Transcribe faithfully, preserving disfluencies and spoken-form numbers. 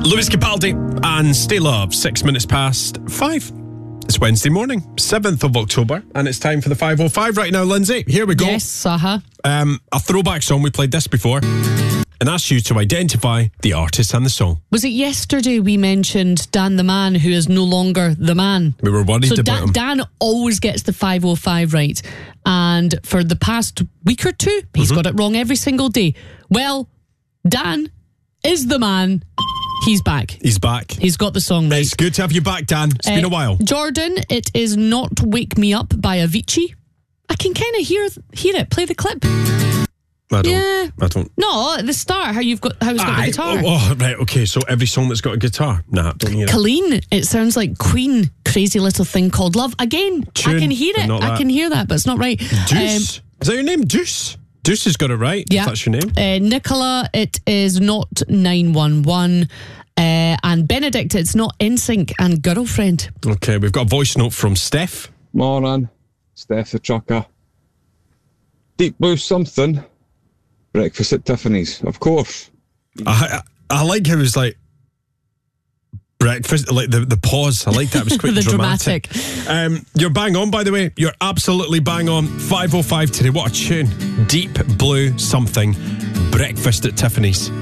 Lewis Capaldi and Stay Love, six minutes past five. It's Wednesday morning, seventh of October, and it's time for the five oh five right now, Lindsay. Here we go. Yes, uh-huh. Um, a throwback song. We played this before and asked you to identify the artist and the song. Was it yesterday we mentioned Dan the Man, who is no longer the man? We were worried so about Dan, him. Dan always gets the five oh five right. And for the past week or two, he's Mm-hmm. got it wrong every single day. Well, Dan is the man. He's back. He's back. He's got the song right. It's good to have you back, Dan. It's been Uh, a while. Jordan, it is Not Wake Me Up by Avicii. I can kind of hear hear it. Play the clip. I don't. Yeah. I don't. No, at the start, how you've got how it's got Aye, the guitar. Oh, oh, right, okay. So every song that's got a guitar. Nah, don't hear it. Colleen, it sounds like Queen, Crazy Little Thing Called Love. Again, Tune, I can hear but it. not I that. can hear that, but it's not right. Deuce. Is that your name? Deuce. Deuce has got it right. Yeah. If that's your name. Uh, Nicola, it is not nine one one. Uh, and Benedict, it's not N Sync and Girlfriend. Okay, we've got a voice note from Steph. Morning, Steph the trucker. Deep Blue something. Breakfast at Tiffany's, of course. I, I, I like how it was like breakfast, like the, the pause. I like that. It was quite The dramatic. dramatic. Um, you're bang on, by the way. You're absolutely bang on. five oh five today. What a tune. Deep Blue something. Breakfast at Tiffany's.